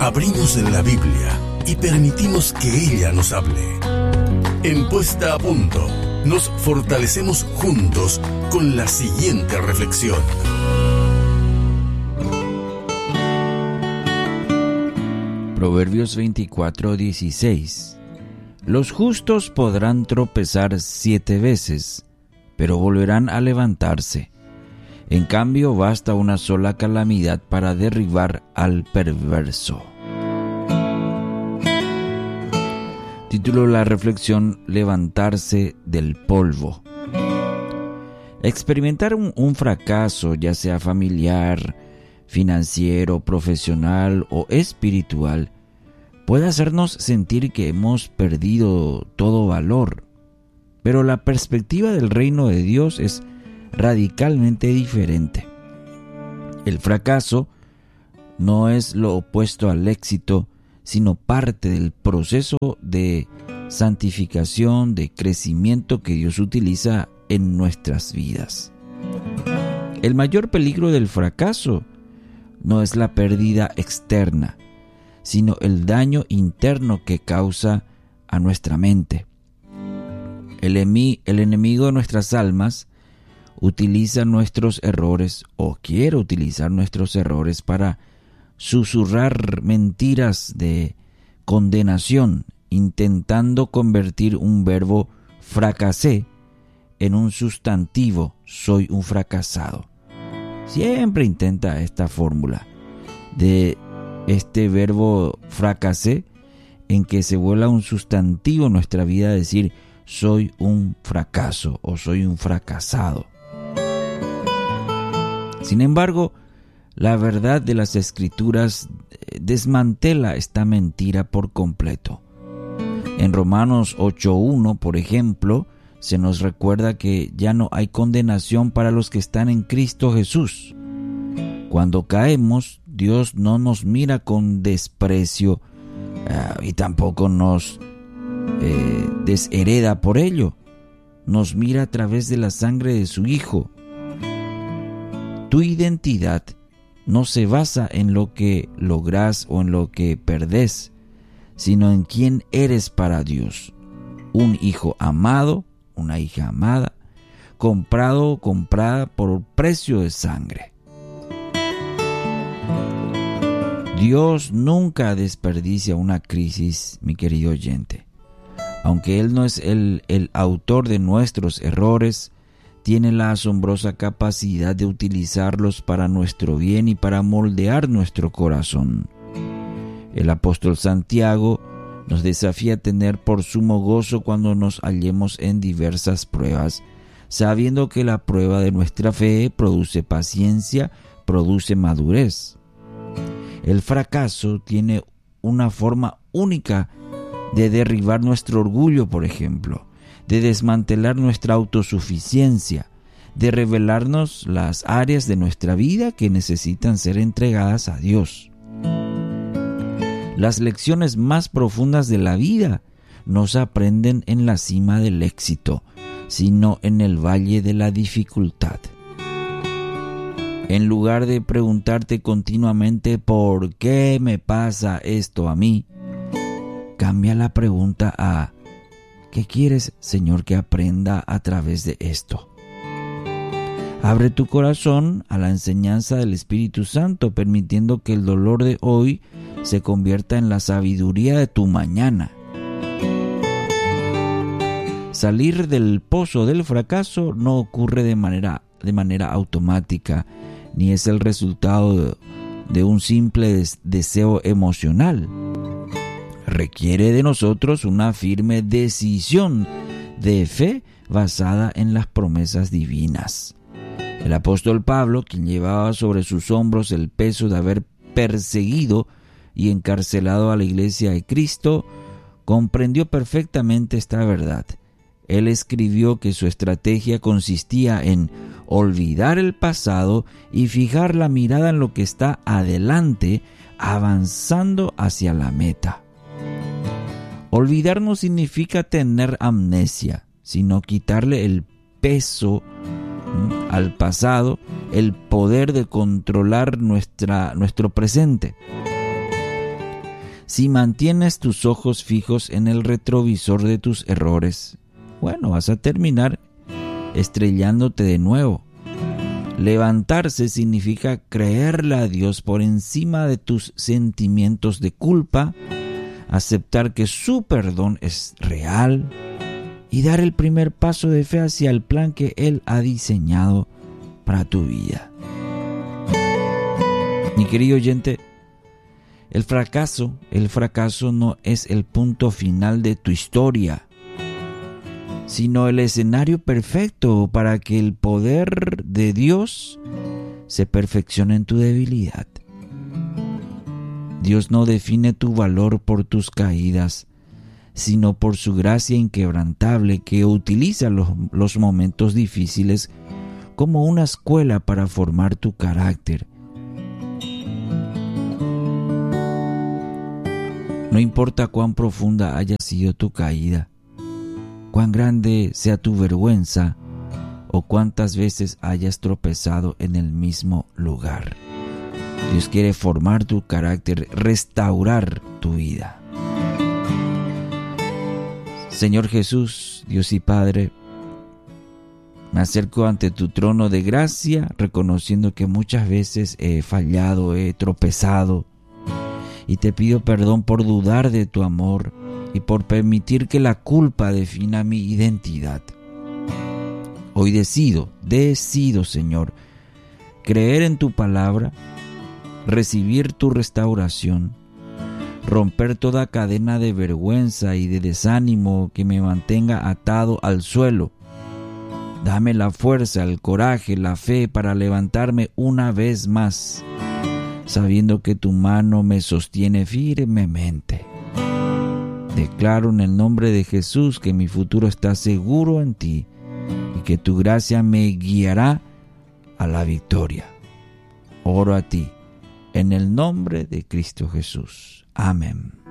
Abrimos la Biblia y permitimos que ella nos hable. En Puesta a Punto, nos fortalecemos juntos con la siguiente reflexión. Proverbios 24:16. Los justos podrán tropezar 7 veces, pero volverán a levantarse. En cambio, basta una sola calamidad para derribar al perverso. Título de la reflexión: levantarse del polvo. Experimentar un fracaso, ya sea familiar, financiero, profesional o espiritual, puede hacernos sentir que hemos perdido todo valor. Pero la perspectiva del reino de Dios es radicalmente diferente. El fracaso no es lo opuesto al éxito, sino parte del proceso de santificación, de crecimiento que Dios utiliza en nuestras vidas. El mayor peligro del fracaso no es la pérdida externa, sino el daño interno que causa a nuestra mente. El enemigo de nuestras almas utiliza nuestros errores o quiere utilizar nuestros errores para susurrar mentiras de condenación, intentando convertir un verbo fracasé en un sustantivo soy un fracasado. Siempre intenta esta fórmula de este verbo fracasé en que se vuelva un sustantivo en nuestra vida, decir soy un fracaso o soy un fracasado. Sin embargo, la verdad de las Escrituras desmantela esta mentira por completo. En Romanos 8:1, por ejemplo, se nos recuerda que ya no hay condenación para los que están en Cristo Jesús. Cuando caemos, Dios no nos mira con desprecio y tampoco nos deshereda por ello. Nos mira a través de la sangre de su Hijo. Tu identidad no se basa en lo que logras o en lo que perdés, sino en quién eres para Dios. Un hijo amado, una hija amada, comprado o comprada por precio de sangre. Dios nunca desperdicia una crisis, mi querido oyente. Aunque Él no es el autor de nuestros errores, tiene la asombrosa capacidad de utilizarlos para nuestro bien y para moldear nuestro corazón. El apóstol Santiago nos desafía a tener por sumo gozo cuando nos hallemos en diversas pruebas, sabiendo que la prueba de nuestra fe produce paciencia, produce madurez. El fracaso tiene una forma única de derribar nuestro orgullo, por ejemplo, de desmantelar nuestra autosuficiencia, de revelarnos las áreas de nuestra vida que necesitan ser entregadas a Dios. Las lecciones más profundas de la vida no se aprenden en la cima del éxito, sino en el valle de la dificultad. En lugar de preguntarte continuamente ¿por qué me pasa esto a mí?, cambia la pregunta a ¿qué quieres, Señor, que aprenda a través de esto? Abre tu corazón a la enseñanza del Espíritu Santo, permitiendo que el dolor de hoy se convierta en la sabiduría de tu mañana. Salir del pozo del fracaso no ocurre de manera automática, ni es el resultado de un simple deseo emocional. Requiere de nosotros una firme decisión de fe basada en las promesas divinas. El apóstol Pablo, quien llevaba sobre sus hombros el peso de haber perseguido y encarcelado a la iglesia de Cristo, comprendió perfectamente esta verdad. Él escribió que su estrategia consistía en olvidar el pasado y fijar la mirada en lo que está adelante, avanzando hacia la meta. Olvidar no significa tener amnesia, sino quitarle el peso al pasado, el poder de controlar nuestro presente. Si mantienes tus ojos fijos en el retrovisor de tus errores, bueno, vas a terminar estrellándote de nuevo. Levantarse significa creerle a Dios por encima de tus sentimientos de culpa, aceptar que su perdón es real y dar el primer paso de fe hacia el plan que Él ha diseñado para tu vida. Mi querido oyente, el fracaso no es el punto final de tu historia, sino el escenario perfecto para que el poder de Dios se perfeccione en tu debilidad. Dios no define tu valor por tus caídas, sino por su gracia inquebrantable que utiliza los momentos difíciles como una escuela para formar tu carácter. No importa cuán profunda haya sido tu caída, cuán grande sea tu vergüenza o cuántas veces hayas tropezado en el mismo lugar. Dios quiere formar tu carácter, restaurar tu vida. Señor Jesús, Dios y Padre, me acerco ante tu trono de gracia, reconociendo que muchas veces he fallado, he tropezado, y te pido perdón por dudar de tu amor y por permitir que la culpa defina mi identidad. Hoy decido, Señor, creer en tu palabra, recibir tu restauración, romper toda cadena de vergüenza y de desánimo que me mantenga atado al suelo. Dame la fuerza, el coraje, la fe para levantarme una vez más, sabiendo que tu mano me sostiene firmemente. Declaro en el nombre de Jesús que mi futuro está seguro en ti y que tu gracia me guiará a la victoria. Oro a ti en el nombre de Cristo Jesús. Amén.